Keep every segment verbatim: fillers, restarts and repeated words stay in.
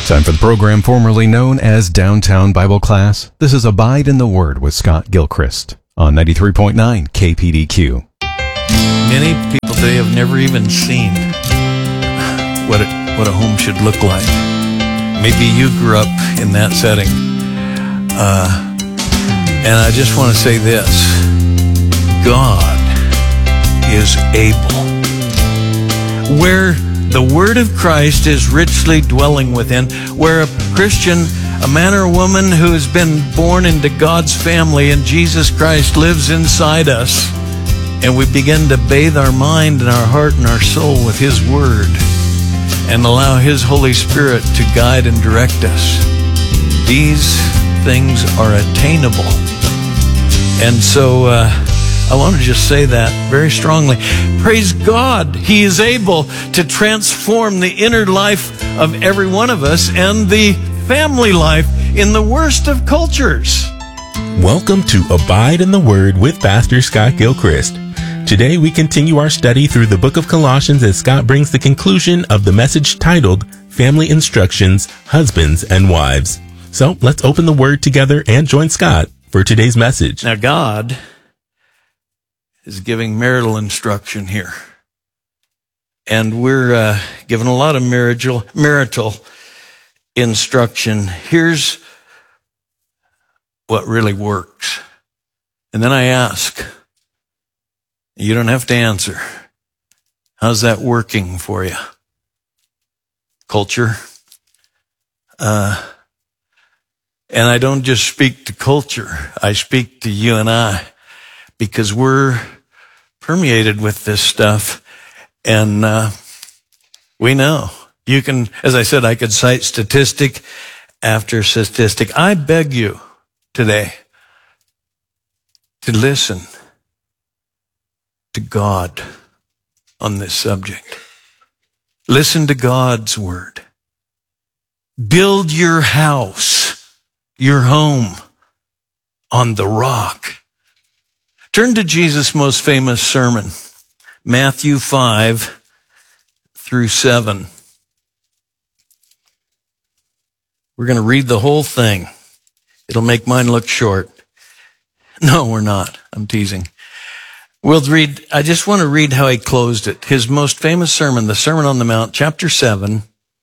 Time for the program formerly known as Downtown Bible Class. This is Abide in the Word with Scott Gilchrist on ninety-three point nine K P D Q. Many people today have never even seen what it, what a home should look like. Maybe you grew up in that setting. Uh, and I just want to say this. God is able. Where the Word of Christ is richly dwelling within, where a Christian, a man or a woman who has been born into God's family and Jesus Christ lives inside us, and we begin to bathe our mind and our heart and our soul with His Word and allow His Holy Spirit to guide and direct us. These things are attainable. And so uh, I want to just say that very strongly. Praise God, He is able to transform the inner life of every one of us and the family life in the worst of cultures. Welcome to Abide in the Word with Pastor Scott Gilchrist. Today we continue our study through the book of Colossians as Scott brings the conclusion of the message titled Family Instructions, Husbands and Wives. So let's open the Word together and join Scott for today's message. Now God is giving marital instruction here. And we're uh, given a lot of marital, marital instruction. Here's what really works. And then I ask, you don't have to answer, how's that working for you? Culture? Uh, and I don't just speak to culture. I speak to you and I, because we're permeated with this stuff. And uh, we know. You can, as I said, I could cite statistic after statistic. I beg you today to listen to God on this subject. Listen to God's Word. Build your house, your home, on the rock. Turn to Jesus' most famous sermon, Matthew five through seven. We're going to read the whole thing. It'll make mine look short. No, we're not. I'm teasing. We'll read, I just want to read how he closed it. His most famous sermon, the Sermon on the Mount, chapter seven,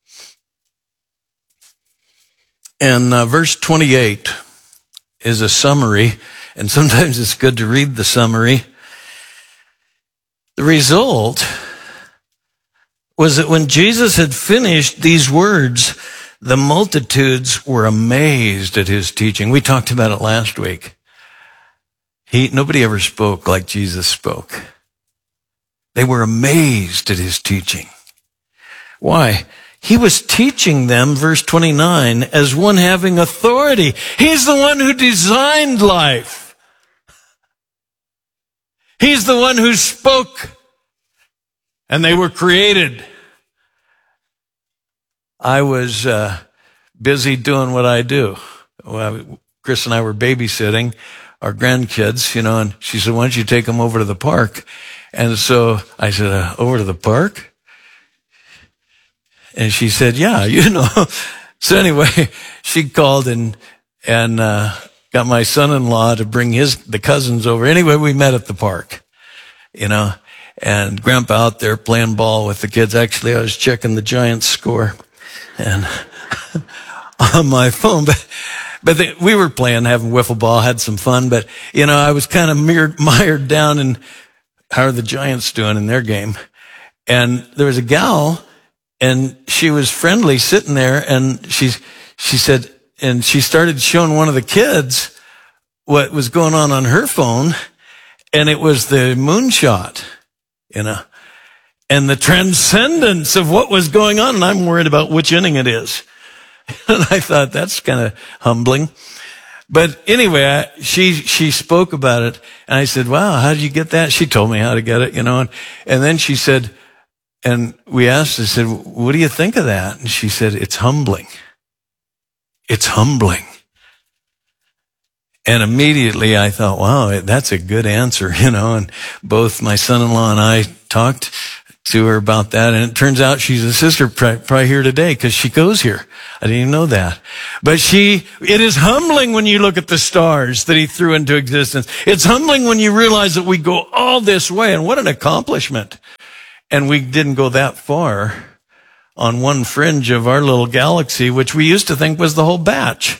and uh, verse twenty-eight is a summary. And sometimes it's good to read the summary. The result was that when Jesus had finished these words, the multitudes were amazed at his teaching. We talked about it last week. He, nobody ever spoke like Jesus spoke. They were amazed at his teaching. Why? He was teaching them, verse twenty-nine, as one having authority. He's the one who designed life. He's the one who spoke, and they were created. I was uh, busy doing what I do. Well, Chris and I were babysitting our grandkids, you know, and she said, why don't you take them over to the park? And so I said, uh, over to the park? And she said, yeah, you know. So anyway, she called and, and, uh, got my son-in-law to bring his, the cousins over. Anyway, we met at the park, you know, and Grandpa out there playing ball with the kids. Actually, I was checking the Giants score and on my phone, but, but they, we were playing, having wiffle ball, had some fun, but, you know, I was kind of mired, mired down in how are the Giants doing in their game. And there was a gal, and she was friendly sitting there, and she, she said, and she started showing one of the kids what was going on on her phone, and it was the moonshot, you know, and the transcendence of what was going on, and I'm worried about which inning it is. And I thought, that's kind of humbling. But anyway, I, she she spoke about it, and I said, wow, how did you get that? She told me how to get it, you know, and, and then she said, and we asked, I said, what do you think of that? And she said, it's humbling. It's humbling. And immediately I thought, wow, that's a good answer, you know, and both my son-in-law and I talked to her about that. And it turns out she's a sister probably here today because she goes here. I didn't even know that. But she, it is humbling when you look at the stars that he threw into existence. It's humbling when you realize that we go all this way, and what an accomplishment. And we didn't go that far on one fringe of our little galaxy, which we used to think was the whole batch.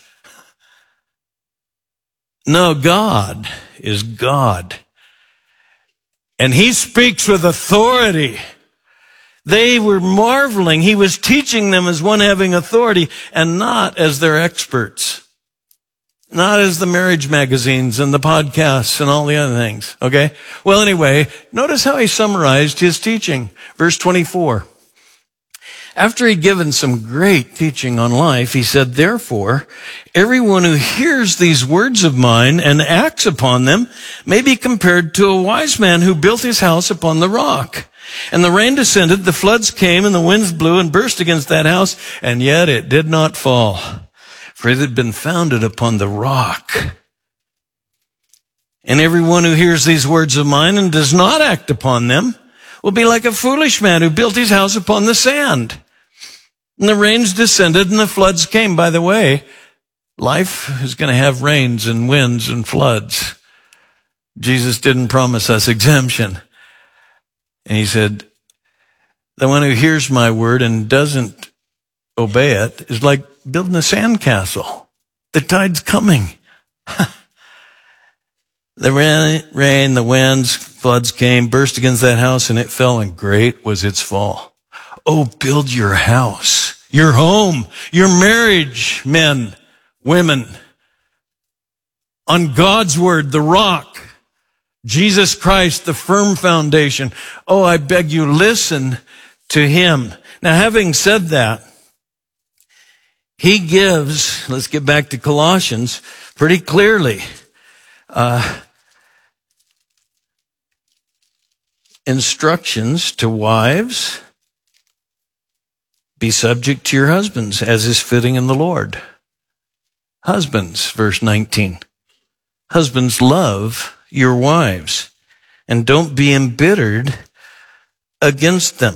No, God is God. And he speaks with authority. They were marveling. He was teaching them as one having authority and not as their experts. Not as the marriage magazines and the podcasts and all the other things. Okay? Well, anyway, notice how he summarized his teaching. Verse twenty-four. After he'd given some great teaching on life, he said, therefore, everyone who hears these words of mine and acts upon them may be compared to a wise man who built his house upon the rock. And the rain descended, the floods came, and the winds blew and burst against that house, and yet it did not fall, for it had been founded upon the rock. And everyone who hears these words of mine and does not act upon them will be like a foolish man who built his house upon the sand. And the rains descended and the floods came. By the way, life is going to have rains and winds and floods. Jesus didn't promise us exemption. And he said, the one who hears my word and doesn't obey it is like building a sandcastle. The tide's coming. The rain, rain, the winds, floods came, burst against that house, and it fell, and great was its fall. Oh, build your house, your home, your marriage, men, women, on God's word, the rock, Jesus Christ, the firm foundation. Oh, I beg you, listen to him. Now, having said that, he gives, let's get back to Colossians, pretty clearly, uh, instructions to wives. Be subject to your husbands as is fitting in the Lord. Husbands, verse nineteen. Husbands, love your wives and don't be embittered against them.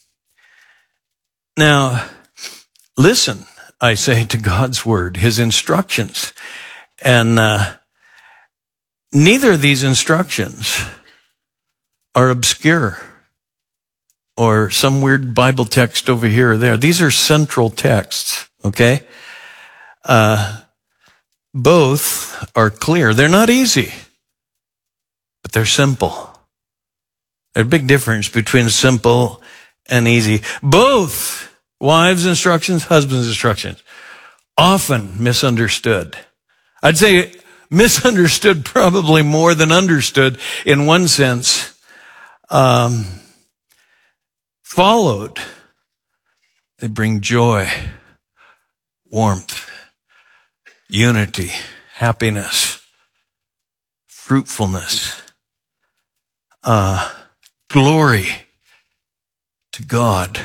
Now, listen, I say, to God's word, his instructions. And uh, neither of these instructions are obscure or some weird Bible text over here or there. These are central texts, okay? Uh, both are clear. They're not easy, but they're simple. There's a big difference between simple and easy. Both wives' instructions, husbands' instructions, often misunderstood. I'd say misunderstood probably more than understood in one sense. Um, followed, they bring joy, warmth, unity, happiness, fruitfulness, uh, glory to God.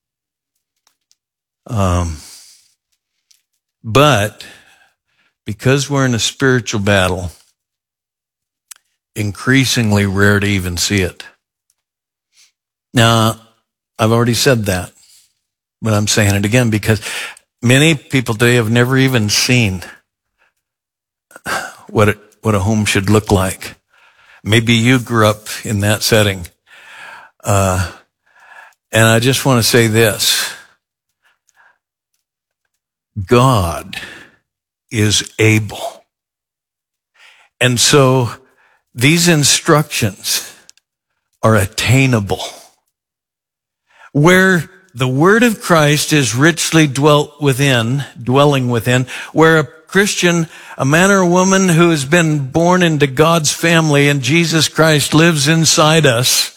Um, but because we're in a spiritual battle, increasingly rare to even see it. Now, I've already said that, but I'm saying it again because many people today have never even seen what it, what a home should look like. Maybe you grew up in that setting. Uh, and I just want to say this. God is able. And so these instructions are attainable. Where the word of Christ is richly dwelt within, dwelling within, where a Christian, a man or a woman who has been born into God's family and Jesus Christ lives inside us,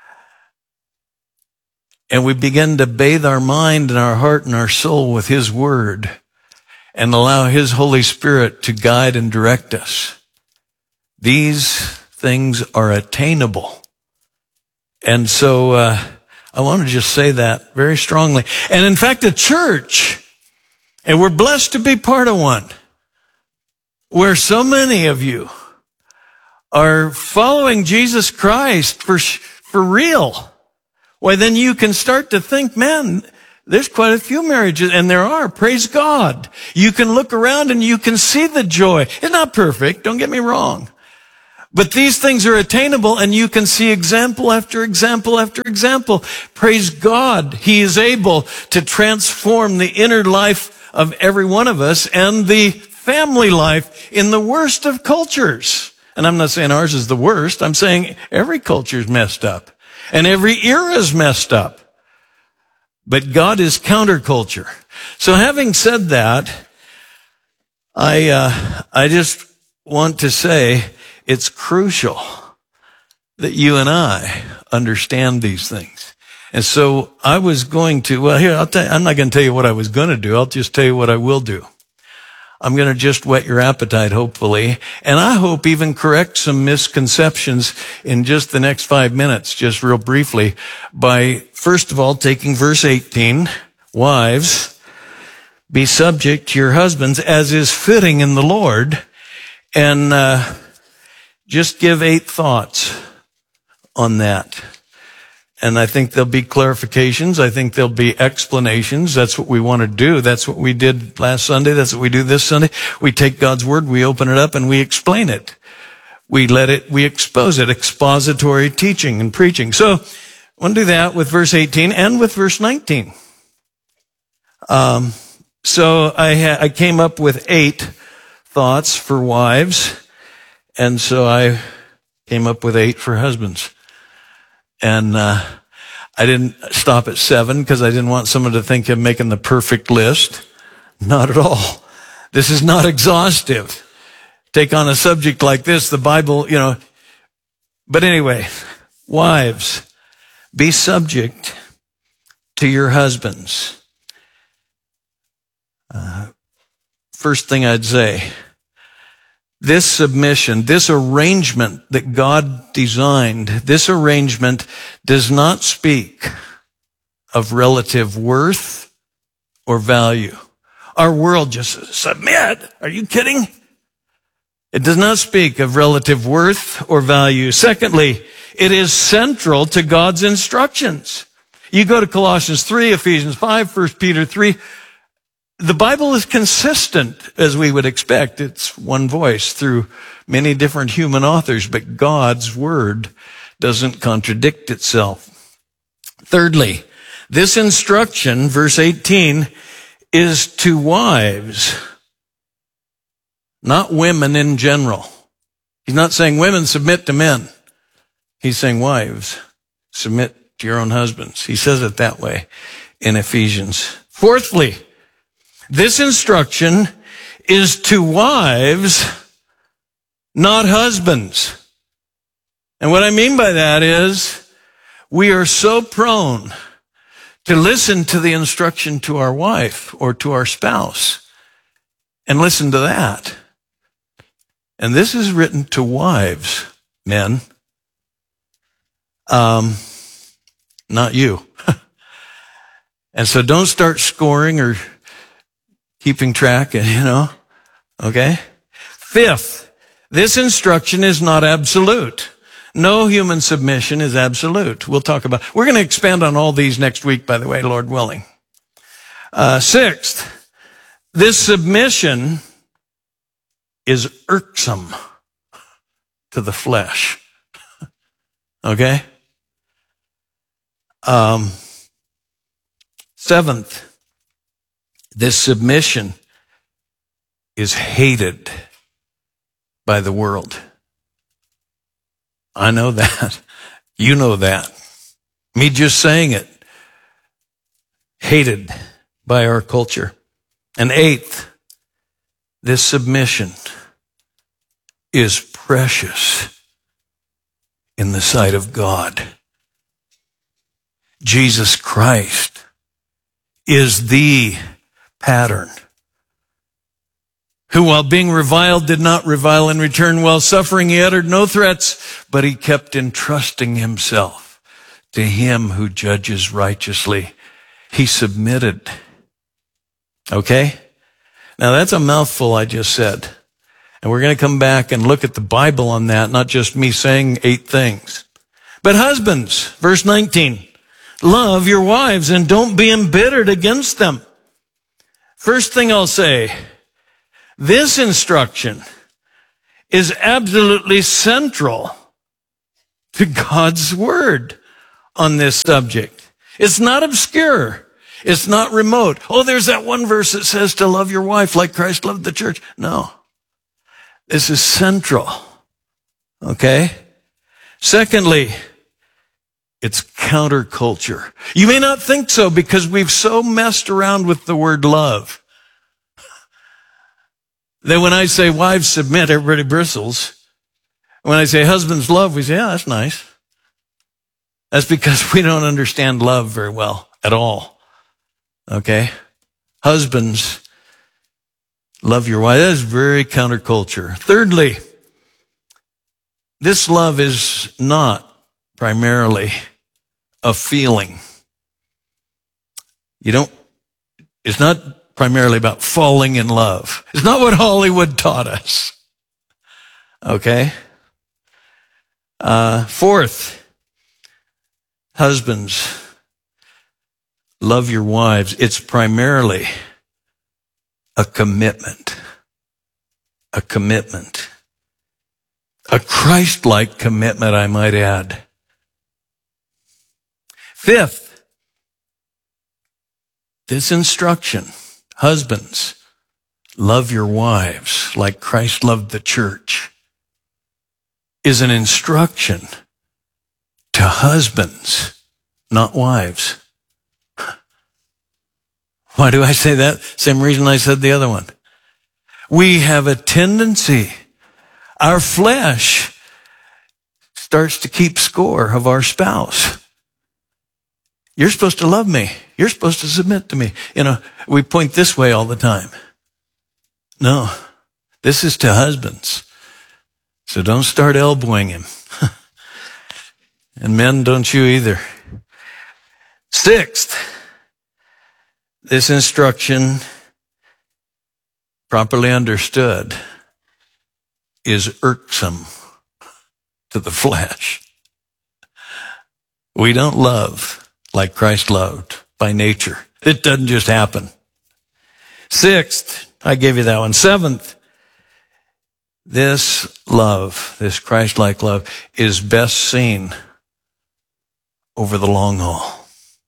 and we begin to bathe our mind and our heart and our soul with his word and allow his Holy Spirit to guide and direct us. These things are attainable. And so, uh, I want to just say that very strongly. And in fact, a church, and we're blessed to be part of one, where so many of you are following Jesus Christ for, for real. why then you can start to think, man, there's quite a few marriages, and there are, praise God. You can look around and you can see the joy. It's not perfect, don't get me wrong. But these things are attainable, and you can see example after example after example. Praise God, He is able to transform the inner life of every one of us and the family life in the worst of cultures. And I'm not saying ours is the worst. I'm saying every culture is messed up, and every era is messed up. But God is counterculture. So having said that, I uh, I just want to say it's crucial that you and I understand these things. And so I was going to, well, here, I'll tell you, I'm not going to tell you what I was going to do. I'll just tell you what I will do. I'm going to just whet your appetite, hopefully. And I hope even correct some misconceptions in just the next five minutes, just real briefly, by, first of all, taking verse eighteen, wives, be subject to your husbands as is fitting in the Lord, and uh, just give eight thoughts on that. And I think there'll be clarifications. I think there'll be explanations. That's what we want to do. That's what we did last Sunday. That's what we do this Sunday. We take God's word, we open it up, and we explain it. We let it, we expose it, expository teaching and preaching. So I want to do that with verse eighteen and with verse nineteen. Um, so I, ha- I came up with eight thoughts for wives. And so I came up with eight for husbands. And uh I didn't stop at seven because I didn't want someone to think I'm making the perfect list. Not at all. This is not exhaustive. Take on a subject like this, the Bible, you know. But anyway, wives, be subject to your husbands. Uh, first thing I'd say, this submission, this arrangement that God designed, this arrangement does not speak of relative worth or value. Our world just submit. Are you kidding? It does not speak of relative worth or value. Secondly, it is central to God's instructions. You go to Colossians three, Ephesians five, First Peter three. The Bible is consistent, as we would expect. It's one voice through many different human authors, but God's word doesn't contradict itself. Thirdly, this instruction, verse eighteen, is to wives, not women in general. He's not saying women submit to men. He's saying wives, submit to your own husbands. He says it that way in Ephesians. Fourthly, this instruction is to wives, not husbands. And what I mean by that is we are so prone to listen to the instruction to our wife or to our spouse and listen to that. And this is written to wives, men, um, not you. And so don't start scoring or keeping track, you know, okay? Fifth, this instruction is not absolute. No human submission is absolute. We'll talk about, we're going to expand on all these next week, by the way, Lord willing. Uh, sixth, this submission is irksome to the flesh. Okay? Um, seventh, this submission is hated by the world. I know that. You know that. Me just saying it. Hated by our culture. And eighth, this submission is precious in the sight of God. Jesus Christ is the pattern, who while being reviled did not revile in return, while suffering he uttered no threats, but he kept entrusting himself to him who judges righteously. He submitted. Okay? Now that's a mouthful I just said. And we're going to come back and look at the Bible on that, not just me saying eight things. But husbands, verse nineteen, love your wives and don't be embittered against them. First thing I'll say, this instruction is absolutely central to God's word on this subject. It's not obscure. It's not remote. Oh, there's that one verse that says to love your wife like Christ loved the church. No. This is central. Okay? Secondly, it's counterculture. You may not think so because we've so messed around with the word love that when I say wives submit, everybody bristles. When I say husbands love, we say, yeah, that's nice. That's because we don't understand love very well at all. Okay? Husbands, love your wife. That is very counterculture. Thirdly, this love is not primarily a feeling. You don't, it's not primarily about falling in love. It's not what Hollywood taught us. Okay? Uh, fourth, husbands, love your wives. It's primarily a commitment. A commitment. A Christ-like commitment, I might add. Fifth, this instruction, husbands, love your wives like Christ loved the church, is an instruction to husbands, not wives. Why do I say that? Same reason I said the other one. We have a tendency, our flesh starts to keep score of our spouse. You're supposed to love me. You're supposed to submit to me. You know, we point this way all the time. No, this is to husbands. So don't start elbowing him. And men, don't you either. Sixth, this instruction, properly understood, is irksome to the flesh. We don't love like Christ loved by nature. It doesn't just happen. Sixth, I gave you that one. Seventh, this love, this Christ-like love, is best seen over the long haul.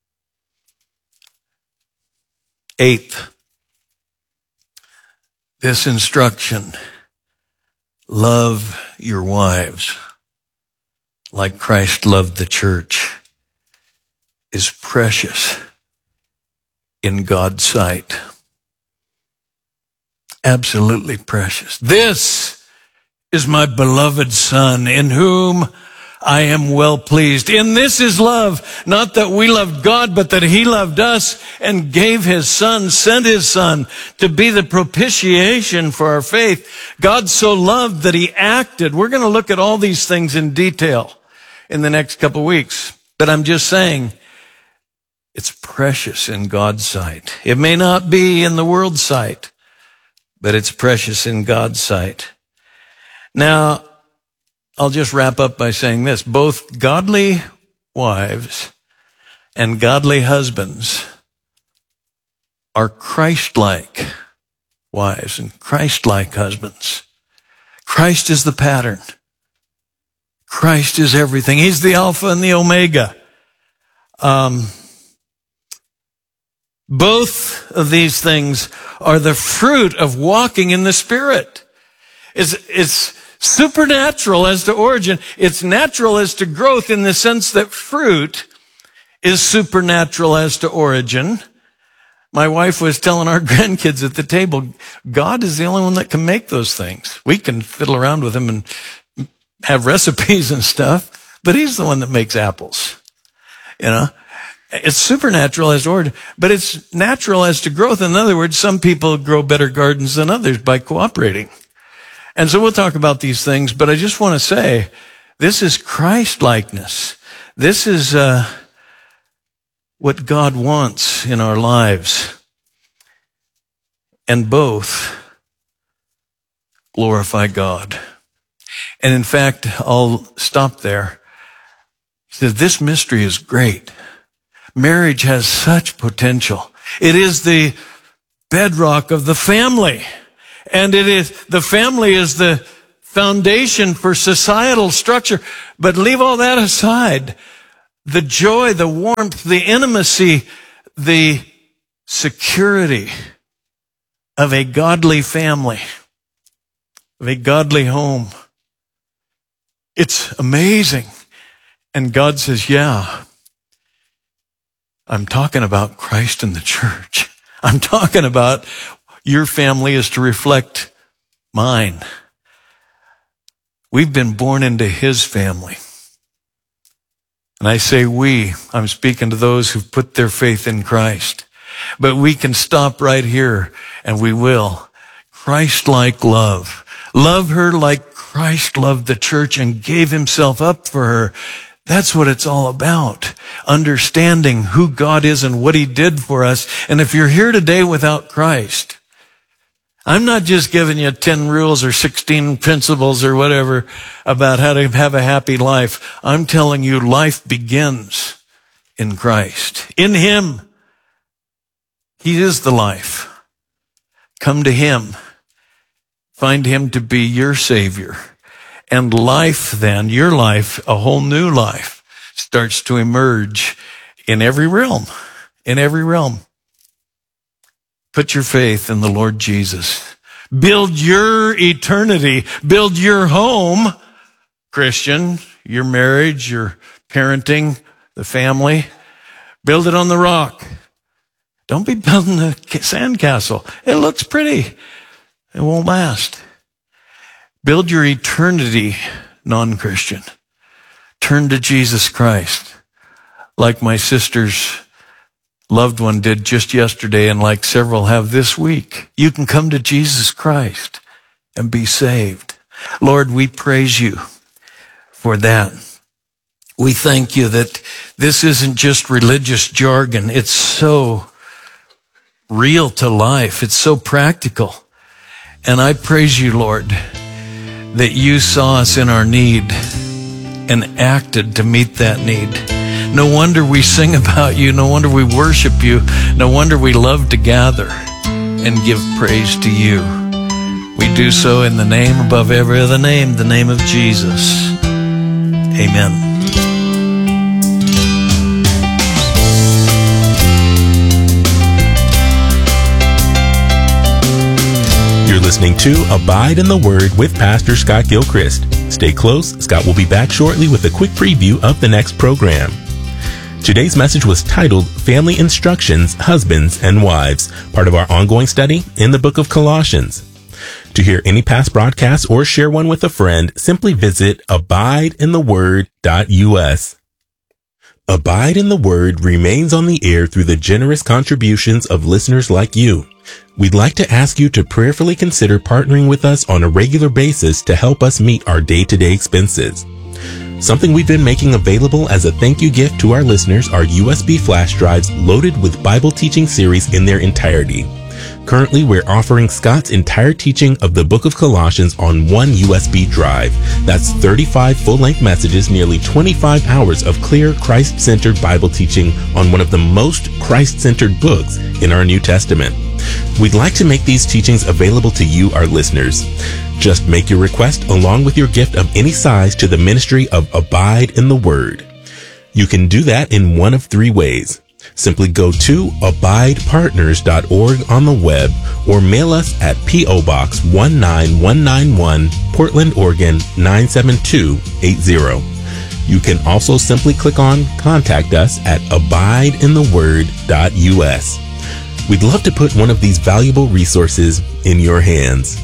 Eighth, this instruction, love your wives like Christ loved the church, is precious in God's sight. Absolutely precious. This is my beloved Son, in whom I am well pleased. In this is love, not that we loved God, but that he loved us and gave his Son, sent his Son to be the propitiation for our faith. God so loved that he acted. We're going to look at all these things in detail in the next couple of weeks. But I'm just saying, it's precious in God's sight. It may not be in the world's sight, but it's precious in God's sight. Now, I'll just wrap up by saying this. Both godly wives and godly husbands are Christ-like wives and Christ-like husbands. Christ is the pattern. Christ is everything. He's the Alpha and the Omega. Um, both of these things are the fruit of walking in the Spirit. It's, it's supernatural as to origin. It's natural as to growth in the sense that fruit is supernatural as to origin. My wife was telling our grandkids at the table, God is the only one that can make those things. We can fiddle around with him and have recipes and stuff, but he's the one that makes apples. You know, it's supernatural as to origin, but it's natural as to growth. In other words, some people grow better gardens than others by cooperating. And so we'll talk about these things, but I just want to say, this is Christ-likeness. This is uh, what God wants in our lives. And both glorify God. And in fact, I'll stop there. He says, this mystery is great. Marriage has such potential. It is the bedrock of the family. And it is, the family is the foundation for societal structure. But leave all that aside. The joy, the warmth, the intimacy, the security of a godly family, of a godly home. It's amazing. And God says, yeah, I'm talking about Christ and the church. I'm talking about your family is to reflect mine. We've been born into his family. And I say we, I'm speaking to those who've put their faith in Christ. But we can stop right here, and we will. Christ-like love. Love her like Christ loved the church and gave himself up for her. That's what it's all about. Understanding who God is and what he did for us. And if you're here today without Christ, I'm not just giving you ten rules or sixteen principles or whatever about how to have a happy life. I'm telling you life begins in Christ. In him. He is the life. Come to him. Find him to be your Savior. And life then, your life, a whole new life, starts to emerge in every realm. In every realm. Put your faith in the Lord Jesus. Build your eternity. Build your home, Christian, your marriage, your parenting, the family. Build it on the rock. Don't be building a sandcastle. It looks pretty. It won't last. Build your eternity, non-Christian. Turn to Jesus Christ, like my sister's loved one did just yesterday and like several have this week. You can come to Jesus Christ and be saved. Lord, we praise you for that. We thank you that this isn't just religious jargon. It's so real to life. It's so practical. And I praise you, Lord, that you saw us in our need and acted to meet that need. No wonder we sing about you. No wonder we worship you. No wonder we love to gather and give praise to you. We do so in the name above every other name, the name of Jesus. Amen. You're listening to Abide in the Word with Pastor Scott Gilchrist. Stay close. Scott will be back shortly with a quick preview of the next program. Today's message was titled Family Instructions, Husbands and Wives, part of our ongoing study in the book of Colossians. To hear any past broadcasts or share one with a friend, simply visit abide in the word dot u s. Abide in the Word remains on the air through the generous contributions of listeners like you. We'd like to ask you to prayerfully consider partnering with us on a regular basis to help us meet our day-to-day expenses. Something we've been making available as a thank you gift to our listeners are U S B flash drives loaded with Bible teaching series in their entirety. Currently, we're offering Scott's entire teaching of the book of Colossians on one U S B drive. That's thirty-five full-length messages, nearly twenty-five hours of clear, Christ-centered Bible teaching on one of the most Christ-centered books in our New Testament. We'd like to make these teachings available to you, our listeners. Just make your request along with your gift of any size to the ministry of Abide in the Word. You can do that in one of three ways. Simply go to abide partners dot org on the web or mail us at P O Box one nine one nine one, Portland, Oregon nine seven two eight zero. You can also simply click on Contact Us at abide in the word dot u s. We'd love to put one of these valuable resources in your hands.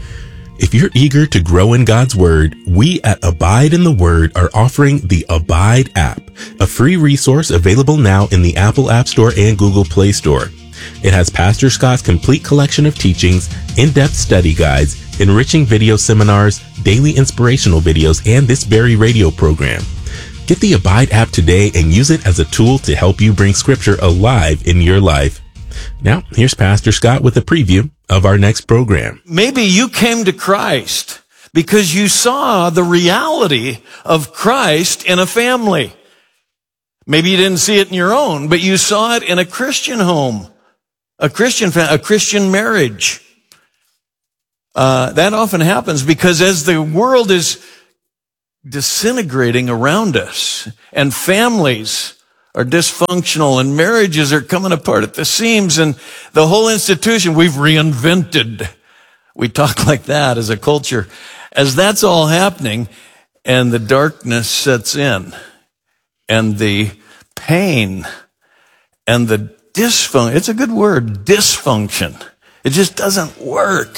If you're eager to grow in God's Word, we at Abide in the Word are offering the Abide app, a free resource available now in the Apple App Store and Google Play Store. It has Pastor Scott's complete collection of teachings, in-depth study guides, enriching video seminars, daily inspirational videos, and this very radio program. Get the Abide app today and use it as a tool to help you bring Scripture alive in your life. Now, here's Pastor Scott with a preview of our next program. Maybe you came to Christ because you saw the reality of Christ in a family. Maybe you didn't see it in your own, but you saw it in a Christian home, a Christian family, a Christian marriage. Uh, that often happens because as the world is disintegrating around us and families are dysfunctional and marriages are coming apart at the seams and the whole institution we've reinvented. We talk like that as a culture. As that's all happening and the darkness sets in and the pain and the dysfunction, it's a good word, dysfunction. It just doesn't work.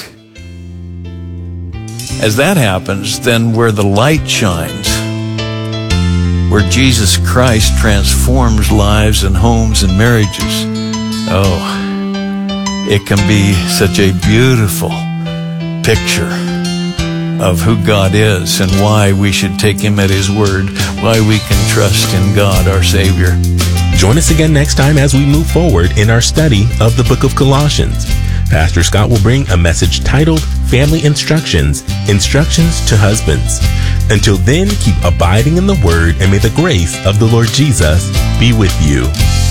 As that happens, then where the light shines, where Jesus Christ transforms lives and homes and marriages, oh, it can be such a beautiful picture of who God is and why we should take him at his word, why we can trust in God, our Savior. Join us again next time as we move forward in our study of the book of Colossians. Pastor Scott will bring a message titled Family Instructions, Instructions to Husbands. Until then, keep abiding in the Word, and may the grace of the Lord Jesus be with you.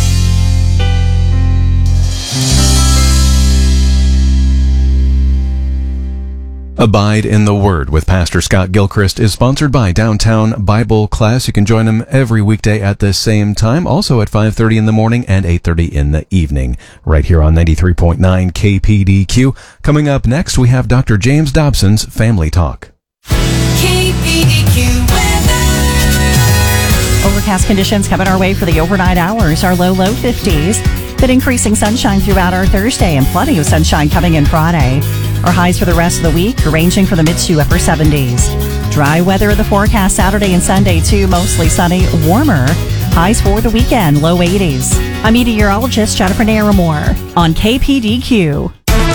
Abide in the Word with Pastor Scott Gilchrist is sponsored by Downtown Bible Class. You can join him every weekday at the same time, also at five thirty in the morning and eight thirty in the evening, right here on ninety-three point nine K P D Q. Coming up next, we have Doctor James Dobson's Family Talk. K P D Q weather. Overcast conditions coming our way for the overnight hours. Our low, low fifties. But increasing sunshine throughout our Thursday and plenty of sunshine coming in Friday. Our highs for the rest of the week ranging from the mid to upper seventies. Dry weather in the forecast Saturday and Sunday too, mostly sunny, warmer. Highs for the weekend, low eighties. I'm meteorologist Jennifer Naramore on K P D Q.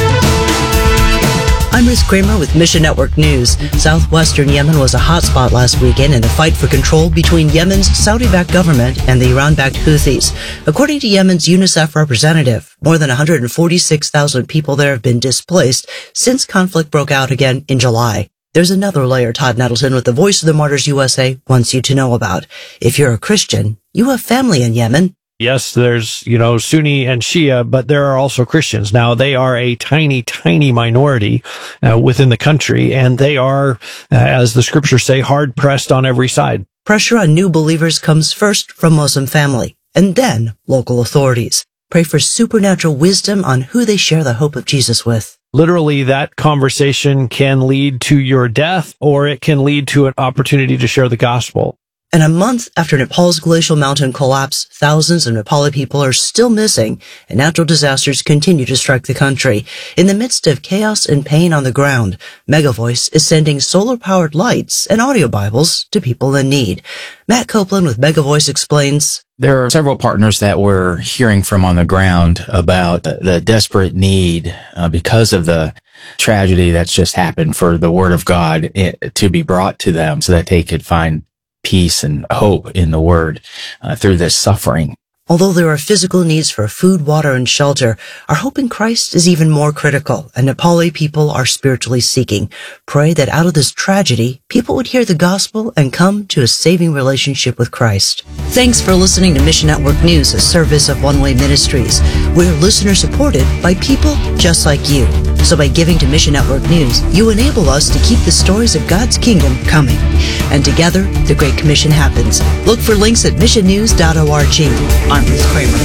I'm Ruth Kramer with Mission Network News. Southwestern Yemen was a hotspot last weekend in the fight for control between Yemen's Saudi-backed government and the Iran-backed Houthis. According to Yemen's UNICEF representative, more than one hundred forty-six thousand people there have been displaced since conflict broke out again in July. There's another layer Todd Nettleton with the Voice of the Martyrs U S A wants you to know about. If you're a Christian, you have family in Yemen. Yes, there's, you know, Sunni and Shia, but there are also Christians. Now, they are a tiny, tiny minority uh, within the country, and they are, uh, as the scriptures say, hard-pressed on every side. Pressure on new believers comes first from Muslim family, and then local authorities. Pray for supernatural wisdom on who they share the hope of Jesus with. Literally, that conversation can lead to your death, or it can lead to an opportunity to share the gospel. And a month after Nepal's glacial mountain collapse, thousands of Nepali people are still missing, and natural disasters continue to strike the country. In the midst of chaos and pain on the ground, Megavoice is sending solar-powered lights and audio Bibles to people in need. Matt Copeland with Megavoice explains. There are several partners that we're hearing from on the ground about the desperate need uh, because of the tragedy that's just happened for the Word of God it, to be brought to them so that they could find peace and hope in the Word uh, through this suffering. Although there are physical needs for food, water, and shelter, our hope in Christ is even more critical, and Nepali people are spiritually seeking. Pray that out of this tragedy, people would hear the gospel and come to a saving relationship with Christ. Thanks for listening to Mission Network News, a service of One Way Ministries. We're listener-supported by people just like you. So by giving to Mission Network News, you enable us to keep the stories of God's kingdom coming. And together, the Great Commission happens. Look for links at mission news dot org. I'm Ruth Kramer.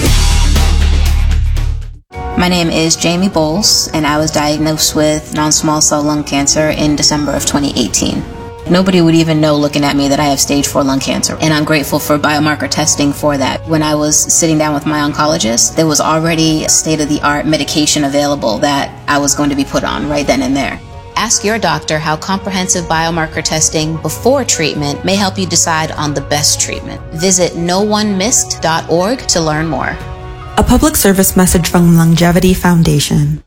My name is Jamie Bowles, and I was diagnosed with non-small cell lung cancer in December of twenty eighteen. Nobody would even know looking at me that I have stage four lung cancer, and I'm grateful for biomarker testing for that. When I was sitting down with my oncologist, there was already state-of-the-art medication available that I was going to be put on right then and there. Ask your doctor how comprehensive biomarker testing before treatment may help you decide on the best treatment. Visit no one missed dot org to learn more. A public service message from Longevity Foundation.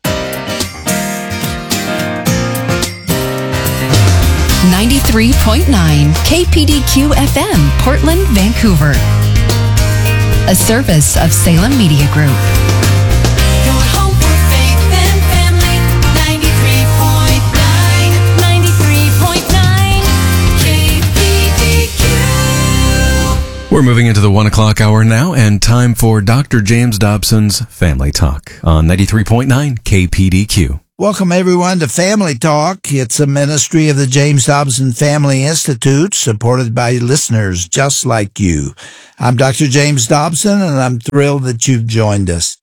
ninety-three point nine K P D Q F M, Portland, Vancouver. A service of Salem Media Group. Your home for faith and family, ninety-three point nine, ninety-three point nine K P D Q. We're moving into the one o'clock hour now, and time for Doctor James Dobson's Family Talk on ninety-three point nine K P D Q. Welcome, everyone, to Family Talk. It's a ministry of the James Dobson Family Institute, supported by listeners just like you. I'm Doctor James Dobson, and I'm thrilled that you've joined us.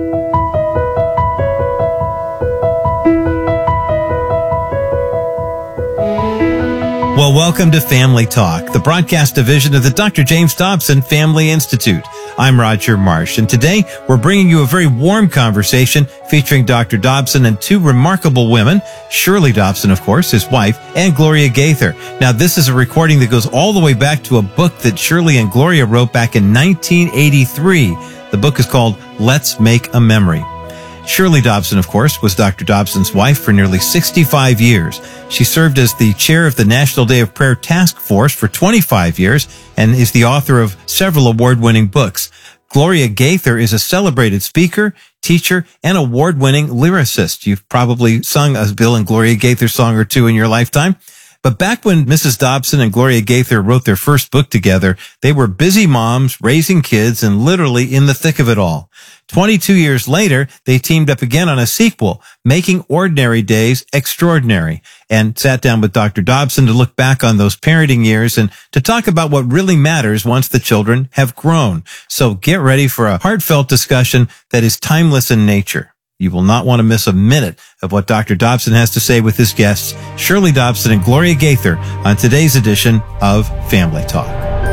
Well, welcome to Family Talk, the broadcast division of the Doctor James Dobson Family Institute. I'm Roger Marsh, and today we're bringing you a very warm conversation featuring Doctor Dobson and two remarkable women, Shirley Dobson, of course, his wife, and Gloria Gaither. Now, this is a recording that goes all the way back to a book that Shirley and Gloria wrote back in nineteen eighty-three. The book is called Let's Make a Memory. Shirley Dobson, of course, was Doctor Dobson's wife for nearly sixty-five years. She served as the chair of the National Day of Prayer Task Force for twenty-five years and is the author of several award-winning books. Gloria Gaither is a celebrated speaker, teacher, and award-winning lyricist. You've probably sung a Bill and Gloria Gaither song or two in your lifetime. But back when Missus Dobson and Gloria Gaither wrote their first book together, they were busy moms, raising kids, and literally in the thick of it all. twenty-two years later, they teamed up again on a sequel, Making Ordinary Days Extraordinary, and sat down with Doctor Dobson to look back on those parenting years and to talk about what really matters once the children have grown. So get ready for a heartfelt discussion that is timeless in nature. You will not want to miss a minute of what Doctor Dobson has to say with his guests, Shirley Dobson and Gloria Gaither, on today's edition of Family Talk.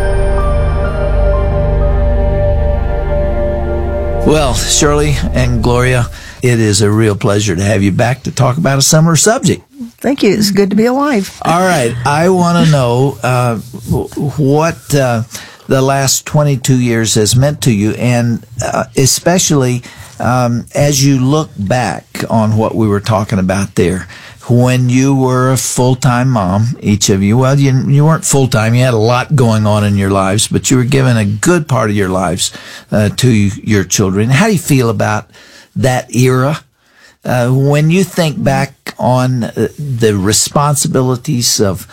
Well, Shirley and Gloria, it is a real pleasure to have you back to talk about a summer subject. Thank you. It's good to be alive. All right. I want to know uh, what uh, the last twenty-two years has meant to you, and uh, especially um, as you look back on what we were talking about there. When you were a full-time mom, each of you, well, you, you weren't full-time. You had a lot going on in your lives, but you were given a good part of your lives uh, to your children. How do you feel about that era? Uh, when you think back on uh, the responsibilities of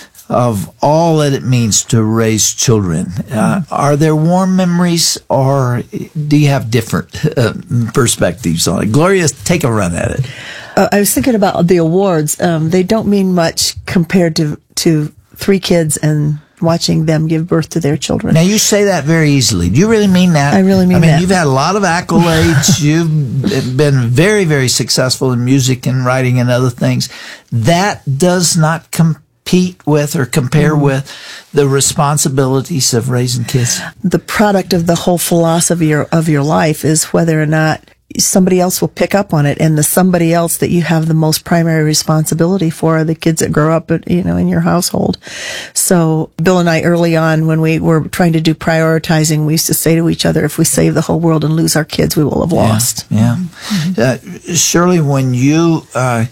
of all that it means to raise children, uh, are there warm memories, or do you have different uh, perspectives on it? Gloria, take a run at it. Uh, I was thinking about the awards. Um, they don't mean much compared to to three kids and watching them give birth to their children. Now, you say that very easily. Do you really mean that? I really mean that. I mean, that. you've had a lot of accolades. You've been very, very successful in music and writing and other things. That does not compete with or compare mm. with the responsibilities of raising kids. The product of the whole philosophy of your life is whether or not somebody else will pick up on it, and the somebody else that you have the most primary responsibility for are the kids that grow up, you know, in your household. So Bill and I, early on, when we were trying to do prioritizing, we used to say to each other, if we save the whole world and lose our kids, we will have lost. Yeah. yeah. Mm-hmm. Uh, Shirley, when you uh,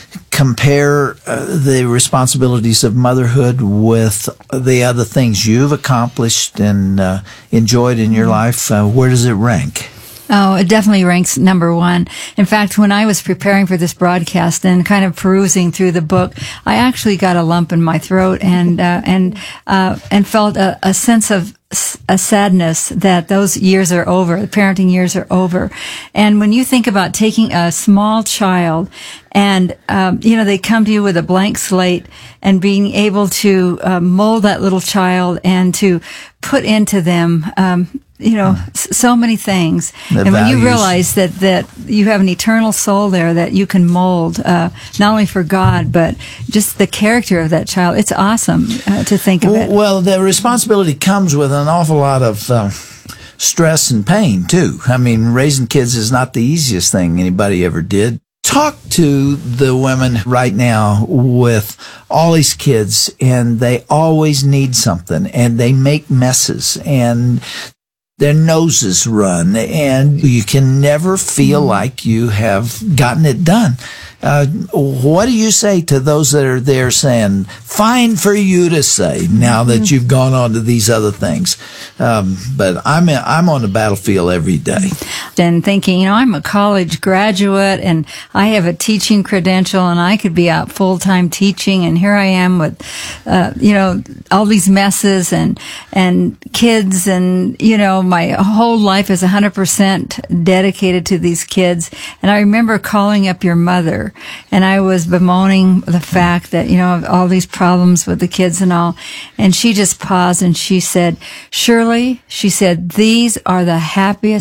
compare uh, the responsibilities of motherhood with the other things you've accomplished and uh, enjoyed in your life, uh, where does it rank? Oh, it definitely ranks number one. In fact, when I was preparing for this broadcast and kind of perusing through the book, I actually got a lump in my throat and uh, and uh, and felt a, a sense of a sadness that those years are over, the parenting years are over. And when you think about taking a small child and, um, you know, they come to you with a blank slate and being able to uh, mold that little child and to put into them, um, you know, s- so many things. The and values. when you realize that, that you have an eternal soul there that you can mold, uh, not only for God, but just the character of that child, it's awesome uh, to think of it. Well, the responsibility comes with an awful lot of uh, stress and pain, too. I mean, raising kids is not the easiest thing anybody ever did. Talk to the women right now with all these kids, and they always need something, and they make messes, and their noses run, and you can never feel like you have gotten it done. Uh, what do you say to those that are there saying, fine for you to say now that you've gone on to these other things? Um, but I'm, I'm on the battlefield every day. And thinking, you know, I'm a college graduate and I have a teaching credential and I could be out full-time teaching. And here I am with, uh, you know, all these messes and, and kids, and, you know, my whole life is one hundred percent dedicated to these kids. And I remember calling up your mother, and I was bemoaning the fact that, you know, all these problems with the kids and all. And she just paused and she said, Shirley, she said, these are the happiest